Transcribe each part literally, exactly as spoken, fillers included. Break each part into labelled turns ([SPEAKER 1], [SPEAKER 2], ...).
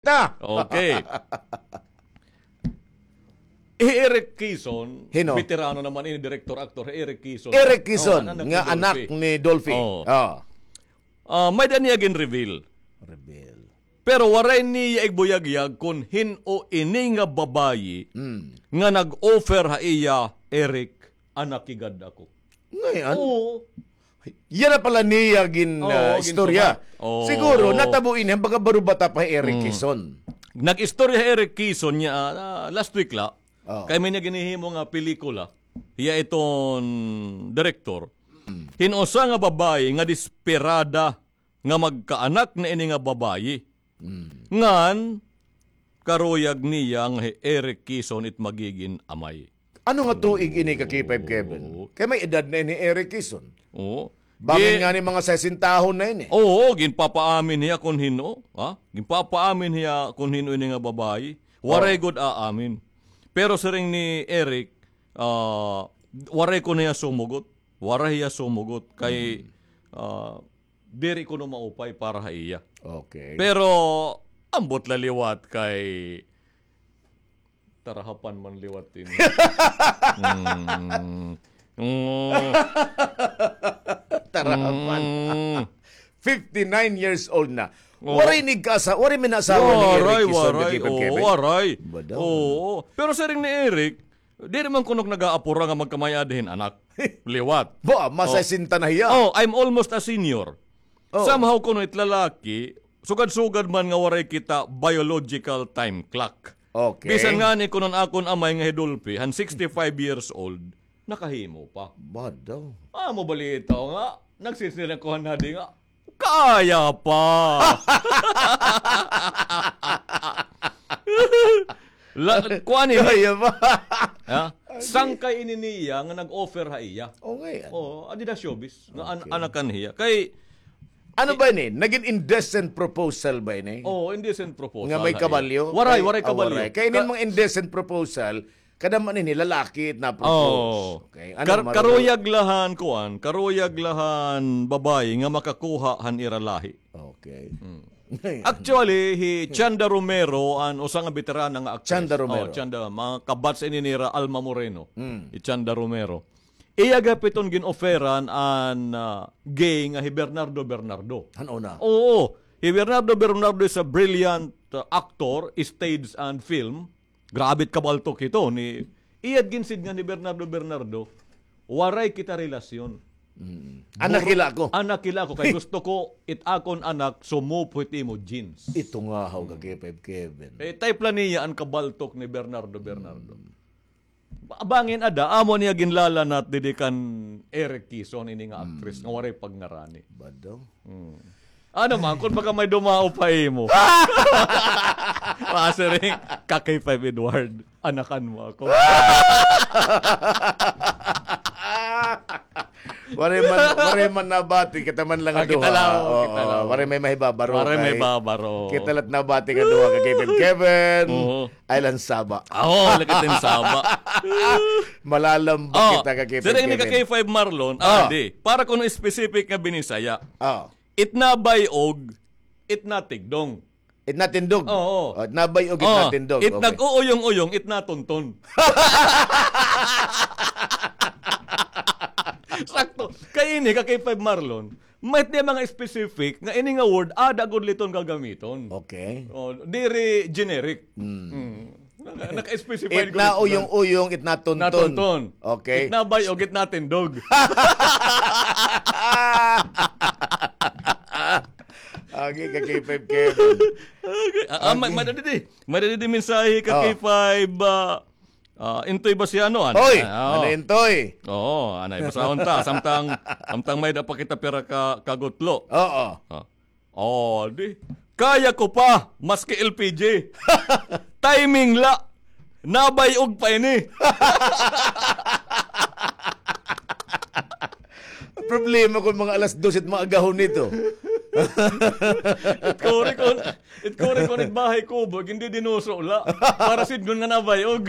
[SPEAKER 1] na.
[SPEAKER 2] Okay. Eh, Eric Quezon,
[SPEAKER 1] Hino?
[SPEAKER 2] veterano naman ini, director-actor, Eric Quezon.
[SPEAKER 1] Eric Quezon,
[SPEAKER 2] Oh,
[SPEAKER 1] nga anak ni Dolphy.
[SPEAKER 2] Oh.
[SPEAKER 1] Oh.
[SPEAKER 2] Uh, may dani agin reveal.
[SPEAKER 1] Rebel.
[SPEAKER 2] Pero waray niya igbuyagyag kung hino ini nga babayi
[SPEAKER 1] Mm.
[SPEAKER 2] nga nag-offer ha iya, Eric, anak igad ako.
[SPEAKER 1] Ngayon,
[SPEAKER 2] Oo.
[SPEAKER 1] yan na pala niya gin
[SPEAKER 2] Oo,
[SPEAKER 1] uh,
[SPEAKER 2] gin
[SPEAKER 1] istorya.
[SPEAKER 2] sumat. Oo.
[SPEAKER 1] Siguro, natabuin yan, baga barubata pa Eric
[SPEAKER 2] Mm.
[SPEAKER 1] Quezon.
[SPEAKER 2] Nag-istorya Eric Quezon niya uh, last week la.
[SPEAKER 1] Oh.
[SPEAKER 2] Kaya may niya ginihimo nga pelikula. Hiya itong director. Hinusa nga babayi nga desperada nga magkaanak na ini nga babayi.
[SPEAKER 1] Mm.
[SPEAKER 2] Ngan karuyag niya nga Eric Quezon it magiging amay.
[SPEAKER 1] Ano nga tuig ini ka K five Kevin? Kaya may edad na ni Eric Quezon.
[SPEAKER 2] Oo.
[SPEAKER 1] Bangin
[SPEAKER 2] Gi-
[SPEAKER 1] nga ni mga sesintahon na ini.
[SPEAKER 2] Oo, ginpapaamin niya kung hino. Ha? Ginpapaamin niya kung hino ini nga babayi. Waray
[SPEAKER 1] Oh.
[SPEAKER 2] good aamin. Pero sa ring ni Eric, uh, waray ko niya sumugot. Waray niya sumugot. Kay, uh, diri ko na maupay para ha iya.
[SPEAKER 1] Okay.
[SPEAKER 2] Pero, ambot laliwat kay tarahapan man liwatin. mm. Mm.
[SPEAKER 1] Tarapan.
[SPEAKER 2] Mm.
[SPEAKER 1] fifty-nine years old na.
[SPEAKER 2] Oo.
[SPEAKER 1] Waray ni kasa, waray minasawa ni Eric
[SPEAKER 2] Waray,
[SPEAKER 1] Quezon
[SPEAKER 2] waray.
[SPEAKER 1] ka K five
[SPEAKER 2] Oo,
[SPEAKER 1] Kevin.
[SPEAKER 2] waray.
[SPEAKER 1] Badaw.
[SPEAKER 2] Oo. Pero sa ring ni Eric, di naman kunok nag-aapura nga magkamayadihin anak. Liwat.
[SPEAKER 1] Ba, masasinta na hiya.
[SPEAKER 2] Oh, I'm almost a senior.
[SPEAKER 1] Oh.
[SPEAKER 2] Somehow kuno itlalaki, sugad-sugad man nga waray kita biological time clock.
[SPEAKER 1] Okay.
[SPEAKER 2] Bisan nga ni kunon akon amay nga Hidulpi, han sixty-five years old, nakahimo pa.
[SPEAKER 1] Badaw.
[SPEAKER 2] Ah, mo balita nga, nagsisilang ko na di nga, kaya pa. La, kuan ini,
[SPEAKER 1] Kaya ba?
[SPEAKER 2] ha? Sangkay ini niya nga nag-offer ha iya.
[SPEAKER 1] Okay.
[SPEAKER 2] Oh, adi na showbiz, nga an-
[SPEAKER 1] Okay.
[SPEAKER 2] anakan hiya. Kay,
[SPEAKER 1] Ano ba ini? Naging indecent proposal ba ini?
[SPEAKER 2] oh, indecent proposal.
[SPEAKER 1] Nga may
[SPEAKER 2] ha, iya.
[SPEAKER 1] kabalyo?
[SPEAKER 2] Waray,
[SPEAKER 1] Kay-
[SPEAKER 2] waray
[SPEAKER 1] ah,
[SPEAKER 2] kabalyo.
[SPEAKER 1] waray. Kaya inin mga indecent proposal, kadaman ini lalaki na propose.
[SPEAKER 2] Oh.
[SPEAKER 1] Okay.
[SPEAKER 2] Kar-
[SPEAKER 1] marulo?
[SPEAKER 2] karuyag lahan kuan, karuyag lahan babae nga makakuha han iralahi.
[SPEAKER 1] Okay.
[SPEAKER 2] Hmm. Actually, hi Chanda Romero an usa nga veterana nga actress.
[SPEAKER 1] Chanda Romero.
[SPEAKER 2] Oh, Chanda, mga kabats ini nira Alma Moreno.
[SPEAKER 1] Mm.
[SPEAKER 2] I Chanda Romero. Iya gapiton gin-offeran an uh, gay nga hi Bernardo Bernardo.
[SPEAKER 1] Ano na?
[SPEAKER 2] Oo. Si Bernardo Bernardo is a brilliant uh, actor, stage and film. Grabit kabaltok ito. Ni, iyad ginsid nga ni Bernardo Bernardo, waray kita relasyon.
[SPEAKER 1] Mm. Anak kila ko.
[SPEAKER 2] Anak kila ko. Kaya gusto ko, it akon anak, sumupwit imo jeans.
[SPEAKER 1] Ito nga how ka K five Kevin.
[SPEAKER 2] Eh, type lang niya ang kabaltok ni Bernardo Bernardo. Abangin ada, amo niya ginlala nat didikan Eric Quezon, ini nga actress, nga waray pagnarani.
[SPEAKER 1] Badaw.
[SPEAKER 2] Ano man, kung baka may dumao pa mo. Masering, kakay five Edward, anakan mo ako.
[SPEAKER 1] Waray man, waray man nabati, kita man lang
[SPEAKER 2] Ah,
[SPEAKER 1] aduha.
[SPEAKER 2] kita lang,
[SPEAKER 1] Oo,
[SPEAKER 2] kita lang.
[SPEAKER 1] waray may mahibabaro.
[SPEAKER 2] Waray may
[SPEAKER 1] kay-
[SPEAKER 2] babaro.
[SPEAKER 1] Kita lat nabati ka duha ka K five Kevin.
[SPEAKER 2] Oo.
[SPEAKER 1] Island Saba.
[SPEAKER 2] Oo, lakatin saba.
[SPEAKER 1] Malalamba
[SPEAKER 2] Oh,
[SPEAKER 1] kita ka K five
[SPEAKER 2] sila ni
[SPEAKER 1] Kevin.
[SPEAKER 2] kakay five Marlon,
[SPEAKER 1] Ah.
[SPEAKER 2] ah, di. Para kung specific nga binisaya,
[SPEAKER 1] Oh.
[SPEAKER 2] itnabay og, itnatigdong.
[SPEAKER 1] Itnatindog.
[SPEAKER 2] Oo.
[SPEAKER 1] Oh, nabay og
[SPEAKER 2] Oh,
[SPEAKER 1] itnatindog.
[SPEAKER 2] it nag-uuyong-uyong, itnatunton. Sakto. Kaya ini, kakay five Marlon, may di mga specific nga ini nga word, ada gud liton gagamiton.
[SPEAKER 1] Okay.
[SPEAKER 2] Oh, diri generic. Mm. Naka- Naka-specify gud
[SPEAKER 1] Itna
[SPEAKER 2] liton.
[SPEAKER 1] uyong-uyong, itnatunton.
[SPEAKER 2] Natunton.
[SPEAKER 1] Okay.
[SPEAKER 2] Itnabay o itnatindog.
[SPEAKER 1] Okay, ka K five Kevin.
[SPEAKER 2] Ah, ma- madadidi. Madadidi mensahe ka
[SPEAKER 1] Oh.
[SPEAKER 2] kay five. Ah, ah, intoy ba siya ano?
[SPEAKER 1] Hoy,
[SPEAKER 2] Ah,
[SPEAKER 1] ano
[SPEAKER 2] oh.
[SPEAKER 1] intoy?
[SPEAKER 2] Oo, anay basahon ta. Samtang, samtang may pa kita pera ka, kagutlo.
[SPEAKER 1] Oo.
[SPEAKER 2] Ah. Oh, di. Kaya ko pa, maski L P G. Timing la. Nabay og pa ini.
[SPEAKER 1] Problema kung mga alas dos at mga agahon nito.
[SPEAKER 2] It kore kon, it kore kon it bahay ko, bag hindi dinuso la. Para sidgon nga nabay og.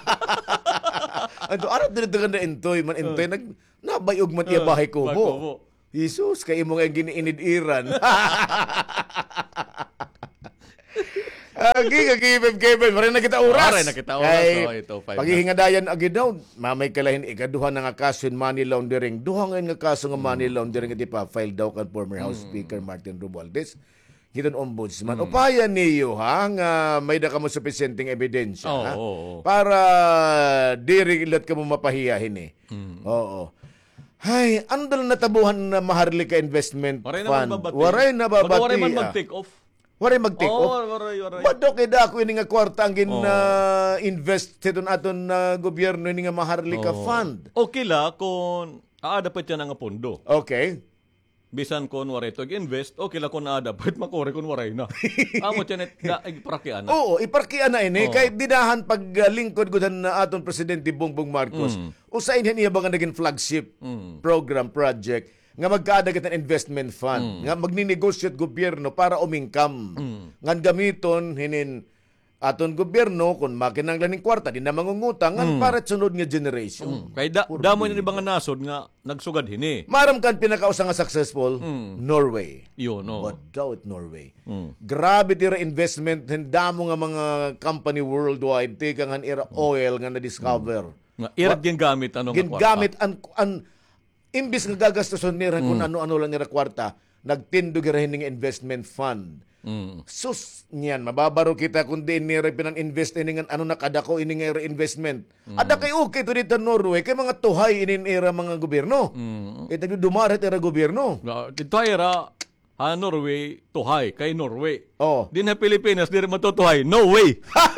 [SPEAKER 1] Ano, araw din ito na intoy. Man intoy, nag, nabayog man iya bahay ko
[SPEAKER 2] bahay kubo.
[SPEAKER 1] mo. Jesus, kayo mo nga giniinid-iran. Agi ka Kevin Kevin, maray na kita oras.
[SPEAKER 2] Maray na kita oras,
[SPEAKER 1] Kay,
[SPEAKER 2] oh, ito, five
[SPEAKER 1] paghihingadayan agi daw, mamay kalahin ikaduha na nga kaso in money laundering. Duha nga nga kaso nga money laundering iti pa file daw kan former House Speaker Martin Romualdez. Giton ombudsman. Upayan niyo ha nga may da ka mo sufficienteng ebidensya
[SPEAKER 2] Oo,
[SPEAKER 1] ha?
[SPEAKER 2] oo, oo.
[SPEAKER 1] Para diri ilat ka mo mapahiyahin eh. Oo. Hay, andal na tabuhan na Maharlika Investment
[SPEAKER 2] Waray
[SPEAKER 1] Fund.
[SPEAKER 2] naman babati.
[SPEAKER 1] Waray na babati.
[SPEAKER 2] Waray man
[SPEAKER 1] ah.
[SPEAKER 2] mag-take off.
[SPEAKER 1] Waray mag-take
[SPEAKER 2] Oo,
[SPEAKER 1] off.
[SPEAKER 2] waray, waray.
[SPEAKER 1] Bado kay dako ini nga kwarta ang gin uh, invest don aton na gobyerno ini nga Maharlika
[SPEAKER 2] Oo.
[SPEAKER 1] Fund.
[SPEAKER 2] Okay la kung aada pa siya nga pondo.
[SPEAKER 1] Okay.
[SPEAKER 2] Bisan kon waray to invest, okay la kung aada pa makore kun waray na. Amo siya net da iprakian na.
[SPEAKER 1] Oo, iparkian na ini
[SPEAKER 2] Oo.
[SPEAKER 1] kay dinahan paglingkod gud na aton presidente Bongbong Marcos.
[SPEAKER 2] Mm.
[SPEAKER 1] Usain niya ba nga naging flagship
[SPEAKER 2] Mm.
[SPEAKER 1] program project nga magkaadagat ng investment fund nga magninegosyo at gobyerno para umingkam. Ngan gamiton hinin aton gobyerno kung makinanglan ning kwarta di na mangungutang ngan para sunod nga generation.
[SPEAKER 2] Kay da, damo ni ibang nasod nga nagsugad hini.
[SPEAKER 1] Maram kan pinakausa nga successful Norway.
[SPEAKER 2] Yun, no.
[SPEAKER 1] What daw it Norway?
[SPEAKER 2] Mm.
[SPEAKER 1] Grabe tira investment hindamo nga mga company worldwide tika nga ira oil nga na-discover.
[SPEAKER 2] Nga irat yung gamit ano nga kwarta.
[SPEAKER 1] Gingamit an, an imbis nga gagastuson nila kung ano-ano lang nila kwarta, nagtindog irahin nga investment fund.
[SPEAKER 2] Mm.
[SPEAKER 1] Sus niyan, mababaro kita kung di nira pinan-invest ini nga ano nakadako ini nga investment. Ada kay okay to dito Norway, kay mga tuhay ini era mga gobyerno.
[SPEAKER 2] Mm.
[SPEAKER 1] Kay tagdo dumaret era gobyerno.
[SPEAKER 2] Nga, Dito era ha Norway tuhay kay Norway.
[SPEAKER 1] Oh.
[SPEAKER 2] Din na Pilipinas di rin matutuhay. No way.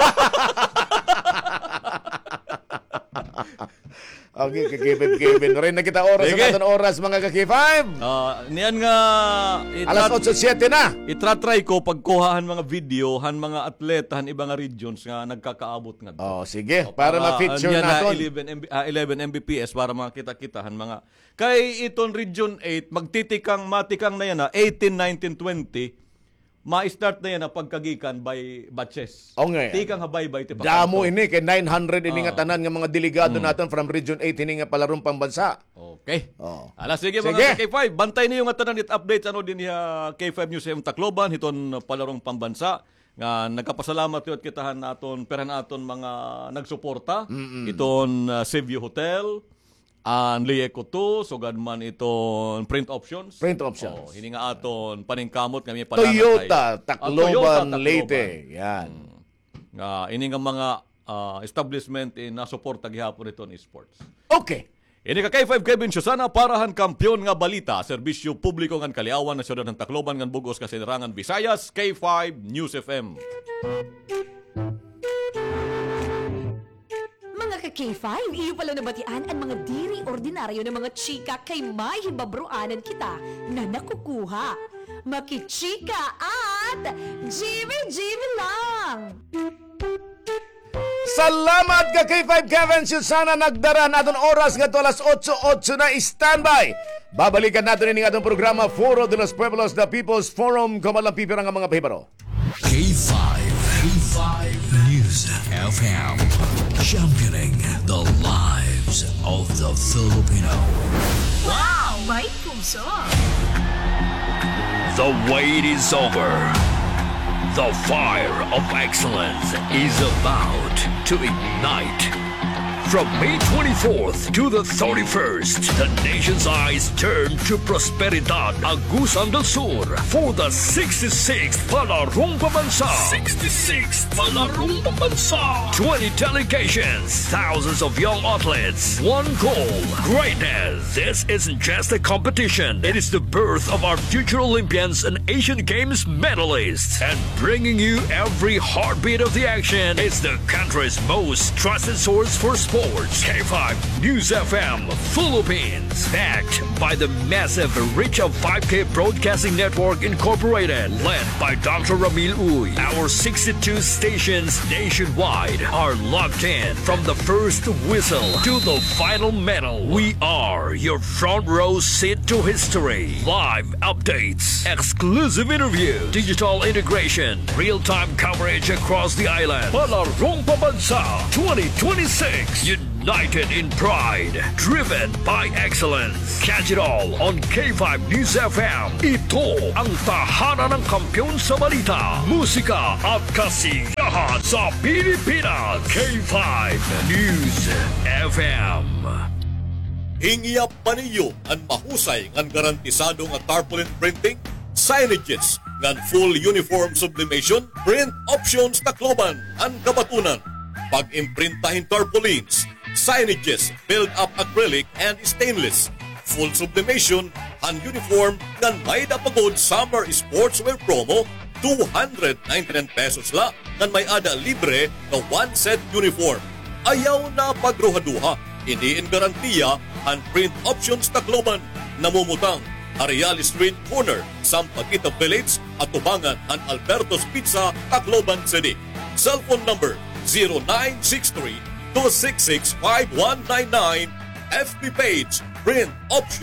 [SPEAKER 1] Okay, kay Kevin. Rin na kita oras
[SPEAKER 2] Sige.
[SPEAKER 1] sa aton oras mga kaki five.
[SPEAKER 2] Ah, niyan nga
[SPEAKER 1] Alas
[SPEAKER 2] itrat-
[SPEAKER 1] eight siete na.
[SPEAKER 2] Itratry ko pagkuhahan mga video han mga atleta han ibang nga regions nga nagkakaabot nga.
[SPEAKER 1] Oh, sige, para ma-feature
[SPEAKER 2] yan
[SPEAKER 1] naton.
[SPEAKER 2] Na eleven, M B, ah, eleven M B P S para makita-kita han mga kay iton region eight magtitikang matikang na yan na eighteen, nineteen, twenty ma-start na yan na pagkagikan by batches.
[SPEAKER 1] O nga yan.
[SPEAKER 2] Tikang habay-bay ti
[SPEAKER 1] Damo ini kay nine hundred ini
[SPEAKER 2] Ah.
[SPEAKER 1] nga tanan nga mga delegado naton from Region eight ini nga palarong pambansa.
[SPEAKER 2] Okay.
[SPEAKER 1] Oh.
[SPEAKER 2] Alas, sige,
[SPEAKER 1] Sige.
[SPEAKER 2] mga K five. Bantay niyo nga tanan it updates ano din ya K five News M Tacloban hiton palarong pambansa nga nagkapasalamat yun kitahan naton peran aton mga nagsuporta iton uh, Seaview Hotel ang Lieco two sugad man iton print options.
[SPEAKER 1] Print options.
[SPEAKER 2] Oh, hini nga aton paningkamot kami
[SPEAKER 1] Toyota,
[SPEAKER 2] Ah,
[SPEAKER 1] Tacloban,
[SPEAKER 2] Toyota,
[SPEAKER 1] Leyte. Yan.
[SPEAKER 2] Nga ini nga mga ah, establishment in nasuporta gihapon iton esports.
[SPEAKER 1] Okay.
[SPEAKER 2] Ini ka K five Kevin Susana parahan kampyon nga balita, serbisyo publiko ngan Kaliawan na siyudad ng Tacloban ngan Bugos Kasiderangan Visayas, K five News F M.
[SPEAKER 3] Mga ka-K five, iyo pala nabatian ang mga diri ordinaryo ng mga chika kay may hibabruanan kita na nakukuha. Makichika at Jimmy Jimmy lang!
[SPEAKER 1] Salamat ka K five Kevin Susana nagdara naton oras nga to alas eight eight na standby. Babalikan natin ini atong programa Foro de los Pueblos, the People's Forum, kumalang pipira nga mga pahibaro.
[SPEAKER 4] K five. K five News F M. Championing the lives of the Filipino.
[SPEAKER 3] Wow! May puso!
[SPEAKER 4] The wait is over. The fire of excellence is about to ignite. From May twenty-fourth to the thirty-first, the nation's eyes turn to Prosperidad Agusan del Sur for the sixty-sixth Palarong Pambansa. sixty-sixth Palarong Pambansa. twenty delegations, thousands of young athletes, one goal, greatness. This isn't just a competition. It is the birth of our future Olympians and Asian Games medalists. And bringing you every heartbeat of the action is the country's most trusted source for sports. K five News F M Philippines, backed by the massive reach of five K Broadcasting Network Incorporated, led by Doctor Ramil Uy. Our sixty-two stations nationwide are locked in from the first whistle to the final medal. We are your front row seat to history. Live updates, exclusive interview, digital integration, real-time coverage across the island. Palarong Pambansa twenty twenty-six. You United in pride, driven by excellence. Catch it all on K five News F M. Ito ang tahanan ng kampiyon sa balita, musika at kasiyahan sa Pilipinas. K five News F M.
[SPEAKER 5] Hingiyap pa ninyo ang mahusay ngan garantisado nga tarpaulin printing, signages, ngan full uniform sublimation, print options takloban, ang kabatunan. Pag-imprintahin tarpaulins, signages, build-up acrylic and stainless, full sublimation, and uniform ngan may napagod summer sportswear promo, two hundred ninety-nine pesos la, ngan may ada libre na one set uniform. Ayaw na pagruhaduha, hindi in garantiya ang print options takloban. Namumutang Ariali Street Corner, Sampaguita Village, at Tubangan ang Alberto's Pizza, Tacloban City. Cellphone number zero nine six three, two six six, five one nine nine. F B page Print Options.